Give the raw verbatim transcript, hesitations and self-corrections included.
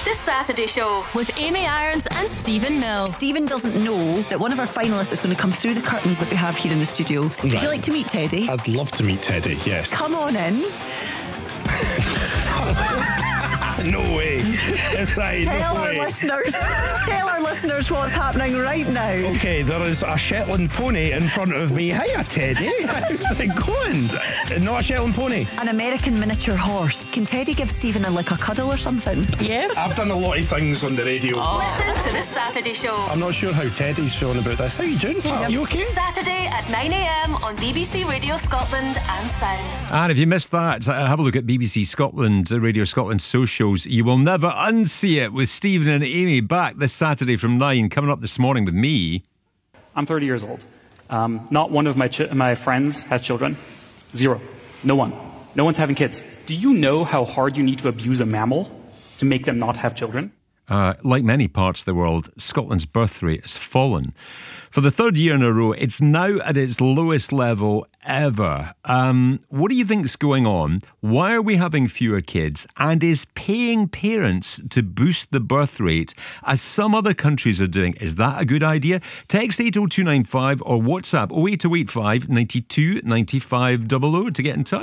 The Saturday Show with Amy Irons and Stephen Mill. Stephen doesn't know that one of our finalists is going to come through the curtains that we have here in the studio. Right. Would you like to meet Teddy? I'd love to meet Teddy, yes. Come on in. No way. Right, tell no our way. listeners Tell our listeners what's happening right now. Okay, there is a Shetland pony in front of me. Hiya, Teddy. How's it going? Not a Shetland pony. An American miniature horse. Can Teddy give Stephen a, like a cuddle or something? Yeah. I've done a lot of things on the radio. Oh. Listen to The Saturday Show. I'm not sure how Teddy's feeling about this. How you doing, pal? Are you okay? Saturday at nine a.m. on B B C Radio Scotland and Sounds. And if you missed that, uh, have a look at B B C Scotland, uh, Radio Scotland socials. You will never unsee it with Stephen and Amy back this Saturday from nine. Coming up this morning with me. I'm thirty years old. Um, not one of my ch- my friends has children. Zero. No one. No one's having kids. Do you know how hard you need to abuse a mammal to make them not have children? Uh, like many parts of the world, Scotland's birth rate has fallen. For the third year in a row, it's now at its lowest level ever. Um, what do you think's going on? Why are we having fewer kids? And is paying parents to boost the birth rate, as some other countries are doing, is that a good idea? Text eight oh two nine five or WhatsApp oh eight oh eight five, nine two, nine five hundred to get in touch.